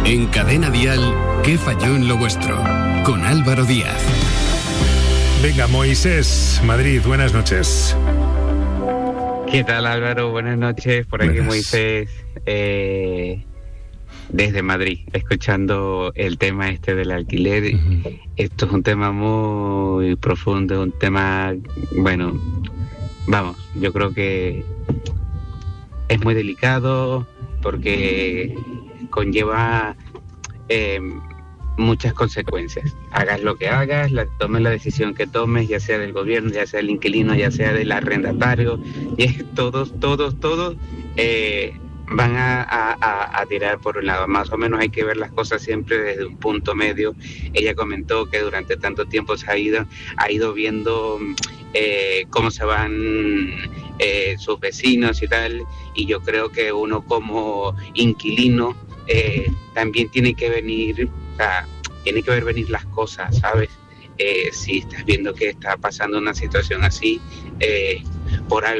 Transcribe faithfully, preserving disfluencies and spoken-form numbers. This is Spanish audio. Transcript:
En Cadena Dial, ¿qué falló en lo vuestro? Con Álvaro Díaz. Venga, Moisés, Madrid, buenas noches. ¿Qué tal, Álvaro? Buenas noches. Por aquí Buenas. Moisés, eh, desde Madrid, escuchando el tema este del alquiler. Uh-huh. Esto es un tema muy profundo, un tema, bueno, vamos, yo creo que es muy delicado porque conlleva eh, muchas consecuencias. Hagas lo que hagas, la, tomes la decisión que tomes, ya sea del gobierno, ya sea del inquilino, ya sea del arrendatario, y todos, todos, todos eh, van a, a, a tirar por un lado. Más o menos hay que ver las cosas siempre desde un punto medio. Ella comentó que durante tanto tiempo se ha ido, ha ido viendo eh, cómo se van eh, sus vecinos y tal, y yo creo que uno como inquilino eh, también tiene que venir, o sea, tiene que ver venir las cosas, ¿sabes? Eh, si estás viendo que está pasando una situación así, eh, por algo